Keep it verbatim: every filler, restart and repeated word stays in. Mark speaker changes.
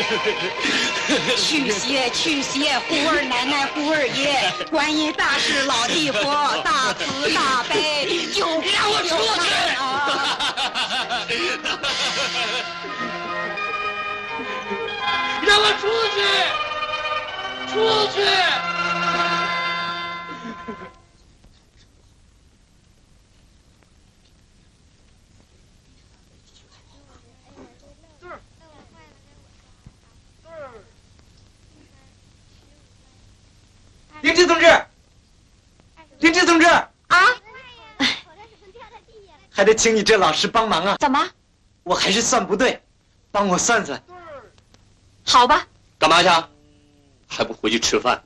Speaker 1: 去邪去邪，虎儿奶奶虎儿爷，观音大士老地佛，大慈大悲，救苦救难啊！
Speaker 2: 让我出去，出去！
Speaker 3: 灵芝同志，灵芝同志
Speaker 1: 啊，
Speaker 3: 还得请你这老师帮忙啊！
Speaker 1: 怎么？
Speaker 3: 我还是算不对，帮我算算。
Speaker 1: 好吧。
Speaker 4: 干嘛去？还不回去吃饭？